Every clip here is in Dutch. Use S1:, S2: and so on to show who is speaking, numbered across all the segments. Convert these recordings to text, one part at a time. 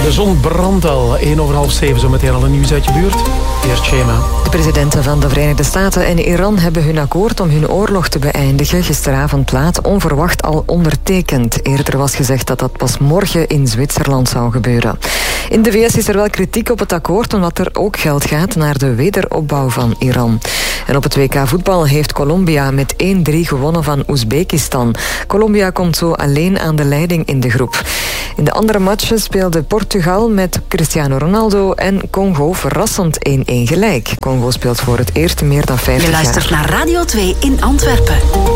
S1: De zon brandt al. 6:01 zo meteen al een nieuws uit je buurt. Eerst Shema.
S2: De presidenten van de Verenigde Staten en Iran hebben hun akkoord om hun oorlog te beëindigen gisteravond laat onverwacht al ondertekend. Eerder was gezegd dat dat pas morgen in Zwitserland zou gebeuren. In de VS is er wel kritiek op het akkoord, omdat er ook geld gaat naar de wederopbouw van Iran. En op het WK voetbal heeft Colombia met 1-3 gewonnen van Oezbekistan. Colombia komt zo alleen aan de leiding in de groep. In de andere matchen speelde Portugal met Cristiano Ronaldo en Congo verrassend 1-1 gelijk. Congo speelt voor het eerst meer dan 50 jaar.
S3: Je luistert naar Radio 2 in Antwerpen.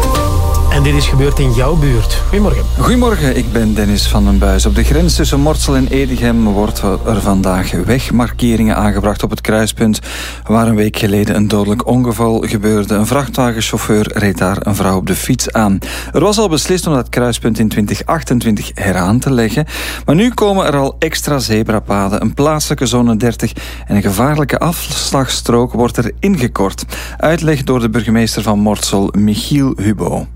S1: En dit is gebeurd in jouw buurt. Goedemorgen.
S4: Goedemorgen, ik ben Dennis van den Buis. Op de grens tussen Mortsel en Edegem wordt er vandaag wegmarkeringen aangebracht op het kruispunt waar een week geleden een dodelijk ongeval gebeurde. Een vrachtwagenchauffeur reed daar een vrouw op de fiets aan. Er was al beslist om dat kruispunt in 2028 heraan te leggen, maar nu komen er al extra zebrapaden, een plaatselijke zone 30 en een gevaarlijke afslagstrook wordt er ingekort. Uitleg door de burgemeester van Mortsel, Michiel Hubo.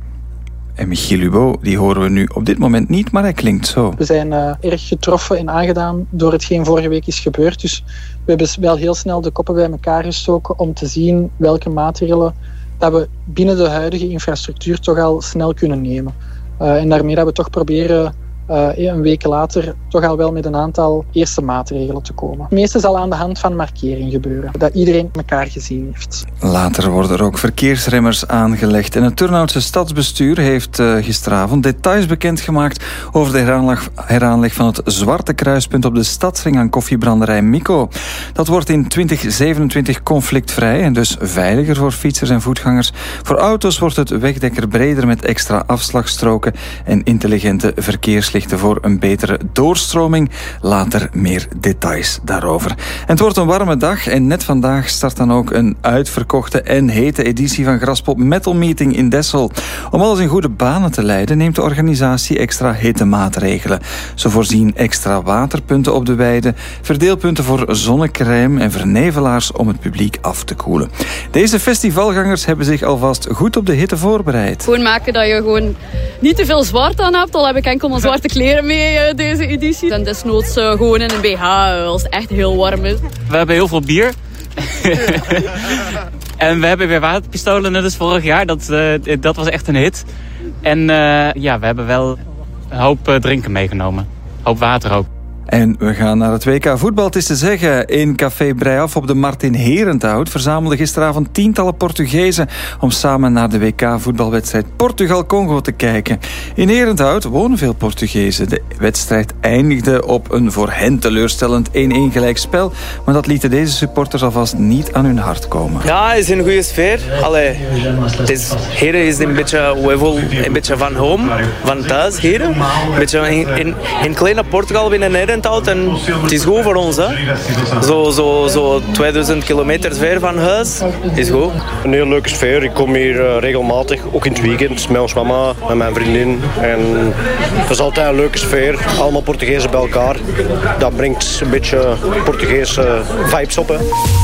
S4: En Michiel Hubo, die horen we nu op dit moment niet, maar hij klinkt zo.
S5: We zijn erg getroffen en aangedaan door hetgeen vorige week is gebeurd. Dus we hebben wel heel snel de koppen bij elkaar gestoken om te zien welke maatregelen dat we binnen de huidige infrastructuur toch al snel kunnen nemen. En daarmee dat we toch proberen een week later toch al wel met een aantal eerste maatregelen te komen. Het meeste zal aan de hand van markering gebeuren, dat iedereen elkaar gezien heeft.
S4: Later worden er ook verkeersremmers aangelegd. En het Turnhoutse stadsbestuur heeft gisteravond details bekendgemaakt over de heraanleg van het zwarte kruispunt op de stadsring aan koffiebranderij Mikko. Dat wordt in 2027 conflictvrij en dus veiliger voor fietsers en voetgangers. Voor auto's wordt het wegdekker breder met extra afslagstroken en intelligente verkeerslichten voor een betere doorstroming. Later meer details daarover. En het wordt een warme dag en net vandaag start dan ook een uitverkochte en hete editie van Graspop Metal Meeting in Dessel. Om alles in goede banen te leiden neemt de organisatie extra hete maatregelen. Ze voorzien extra waterpunten op de weide, verdeelpunten voor zonnecrème en vernevelaars om het publiek af te koelen. Deze festivalgangers hebben zich alvast goed op de hitte voorbereid.
S6: Gewoon maken dat je gewoon niet te veel zwart aan hebt, al heb ik enkel mijn zwarte kleren mee deze editie. En desnoods gewoon in een BH als het echt heel warm is.
S7: We hebben heel veel bier. En we hebben weer waterpistolen, net als vorig jaar. Dat was echt een hit. En we hebben wel een hoop drinken meegenomen. Een hoop water ook.
S4: En we gaan naar het WK voetbal. Het is te zeggen, in Café Breiaf op de Martin Herenthout verzamelden gisteravond tientallen Portugezen om samen naar de WK-voetbalwedstrijd Portugal-Congo te kijken. In Herenthout wonen veel Portugezen. De wedstrijd eindigde op een voor hen teleurstellend 1-1 gelijkspel, maar dat lieten deze supporters alvast niet aan hun hart komen.
S8: Ja, het is een goede sfeer. Heren is een beetje van home, van thuis, Heren. Een beetje in kleine Portugal binnen Herenthout. En het is goed voor ons, hè? Zo 2000 kilometer ver van huis is goed.
S9: Een heel leuke sfeer. Ik kom hier regelmatig, ook in het weekend, met ons mama, met mijn vriendin. En het is altijd een leuke sfeer. Allemaal Portugezen bij elkaar. Dat brengt een beetje Portugese vibes op, hè.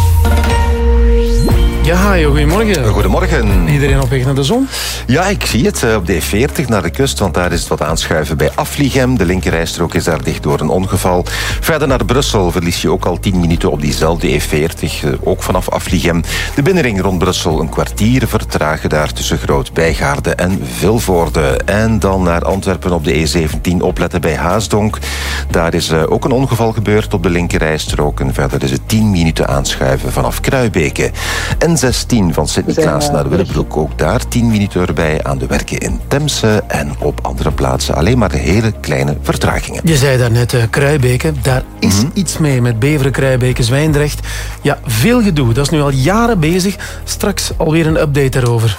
S1: Ja, Hajo, goedemorgen.
S10: Goedemorgen.
S1: Iedereen op weg naar de zon?
S10: Ja, ik zie het op de E40 naar de kust, want daar is het wat aanschuiven bij Afligem. De linkerrijstrook is daar dicht door een ongeval. Verder naar Brussel verlies je ook al 10 minuten op diezelfde E40, ook vanaf Afligem. De binnenring rond Brussel een kwartier vertragen daar tussen Groot-Bijgaarde en Vilvoorde. En dan naar Antwerpen op de E17 opletten bij Haasdonk. Daar is ook een ongeval gebeurd op de linkerrijstrook. En verder is het 10 minuten aanschuiven vanaf Kruibeke. En 16 van Sint-Niklaas naar Willebroek. Ook daar 10 minuten erbij aan de werken in Temse. En op andere plaatsen alleen maar hele kleine vertragingen.
S1: Je zei daarnet Kruibeke. Daar is iets mee met Beveren, Kruibeke, Zwijndrecht. Ja, veel gedoe. Dat is nu al jaren bezig. Straks alweer een update daarover.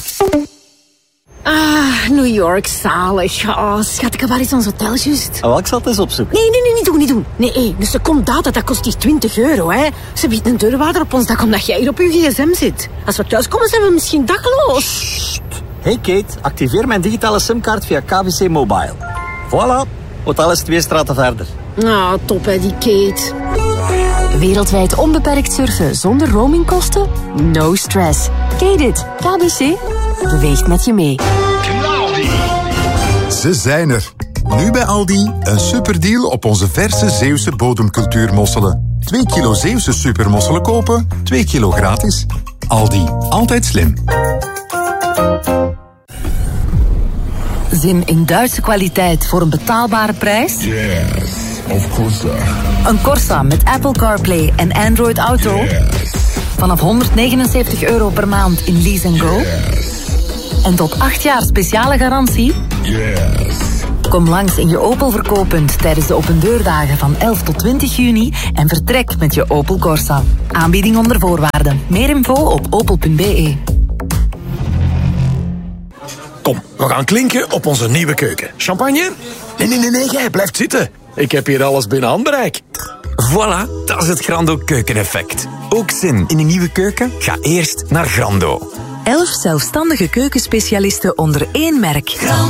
S11: New York, zalig. Oh, schat, waar is ons hotel juist?
S12: Oh, ik zal het eens opzoeken.
S11: Nee, niet doen. Nee, een secondaat, dat kost hier €20, hè. Ze biedt een deurwaarder op ons dak omdat jij hier op je gsm zit. Als we thuis komen, zijn we misschien dakloos.
S12: Hey Kate, activeer mijn digitale simkaart via KBC Mobile. Voilà, hotel is 2 straten verder.
S11: Nou, top hè, die Kate.
S3: Wereldwijd onbeperkt surfen zonder roamingkosten? No stress. Kate it. KBC beweegt met je mee.
S13: Ze zijn er. Nu bij Aldi een superdeal op onze verse Zeeuwse bodemcultuurmosselen. 2 kilo Zeeuwse supermosselen kopen, 2 kilo gratis. Aldi, altijd slim.
S14: Zin in Duitse kwaliteit voor een betaalbare prijs?
S15: Yes, of course.
S14: Een Corsa met Apple CarPlay en Android Auto?
S15: Yes.
S14: Vanaf €169 per maand in Lease & Go?
S15: Yes.
S14: En tot 8 jaar speciale garantie?
S15: Yes.
S14: Kom langs in je Opel verkooppunt tijdens de opendeurdagen van 11 tot 20 juni en vertrek met je Opel Corsa. Aanbieding onder voorwaarden. Meer info op opel.be.
S16: Kom, we gaan klinken op onze nieuwe keuken. Champagne? Nee, jij blijft zitten. Ik heb hier alles binnen handbereik. Voilà, dat is het Grando keukeneffect. Ook zin in een nieuwe keuken? Ga eerst naar Grando.
S14: 11 zelfstandige keukenspecialisten onder één merk.